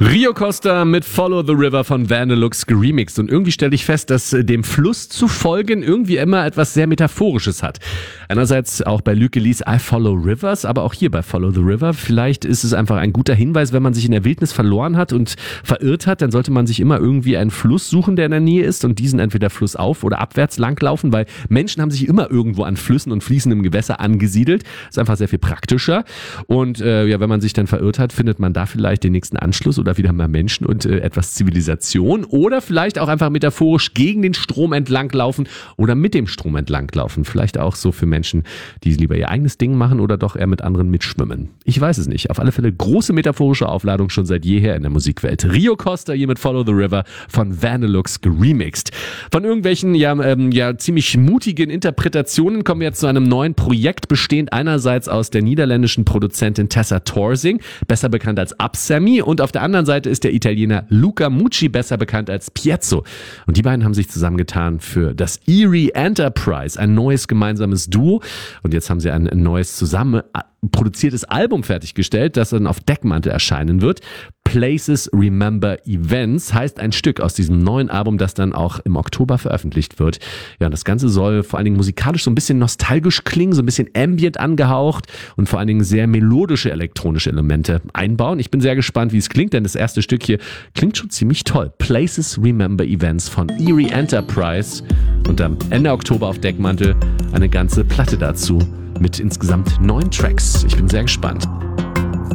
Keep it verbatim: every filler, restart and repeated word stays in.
Rio Costa mit Follow the River von Vandelux geremixed. Und irgendwie stelle ich fest, dass dem Fluss zu folgen irgendwie immer etwas sehr Metaphorisches hat. Einerseits auch bei Luke Lees I Follow Rivers, aber auch hier bei Follow the River. Vielleicht ist es einfach ein guter Hinweis, wenn man sich in der Wildnis verloren hat und verirrt hat, dann sollte man sich immer irgendwie einen Fluss suchen, der in der Nähe ist und diesen entweder flussauf oder abwärts langlaufen, weil Menschen haben sich immer irgendwo an Flüssen und fließendem Gewässer angesiedelt. Ist einfach sehr viel praktischer. Und äh, ja, wenn man sich dann verirrt hat, findet man da vielleicht den nächsten Anschluss oder wieder mal Menschen und äh, etwas Zivilisation oder vielleicht auch einfach metaphorisch gegen den Strom entlanglaufen oder mit dem Strom entlanglaufen. Vielleicht auch so für Menschen, die lieber ihr eigenes Ding machen oder doch eher mit anderen mitschwimmen. Ich weiß es nicht. Auf alle Fälle große metaphorische Aufladung schon seit jeher in der Musikwelt. Rio Costa hier mit Follow the River von Vandelux geremixed. Von irgendwelchen ja, ähm, ja ziemlich mutigen Interpretationen kommen wir jetzt zu einem neuen Projekt, bestehend einerseits aus der niederländischen Produzentin Tessa Torsing, besser bekannt als Absamy, und auf der anderen Seite ist der Italiener Luca Mucci, besser bekannt als Piezzo. Und die beiden haben sich zusammengetan für das Erie Enterprise, ein neues gemeinsames Duo. Und jetzt haben sie ein neues zusammen produziertes Album fertiggestellt, das dann auf Deckmantel erscheinen wird. Places Remember Events heißt ein Stück aus diesem neuen Album, das dann auch im Oktober veröffentlicht wird. Ja, und das Ganze soll vor allen Dingen musikalisch so ein bisschen nostalgisch klingen, so ein bisschen ambient angehaucht und vor allen Dingen sehr melodische elektronische Elemente einbauen. Ich bin sehr gespannt, wie es klingt, denn das erste Stück hier klingt schon ziemlich toll. Places Remember Events von Erie Enterprise und am Ende Oktober auf Deckmantel eine ganze Platte dazu mit insgesamt neun Tracks. Ich bin sehr gespannt.